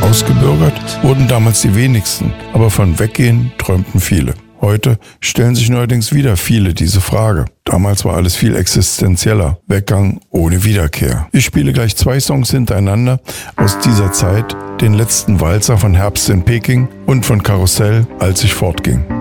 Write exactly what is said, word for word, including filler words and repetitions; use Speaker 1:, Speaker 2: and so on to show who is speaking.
Speaker 1: Ausgebürgert wurden damals die wenigsten, aber von Weggehen träumten viele. Heute stellen sich neuerdings wieder viele diese Frage. Damals war alles viel existenzieller. Weggang ohne Wiederkehr. Ich spiele gleich zwei Songs hintereinander aus dieser Zeit, den letzten Walzer von Herbst in Peking und von Karussell, als ich fortging.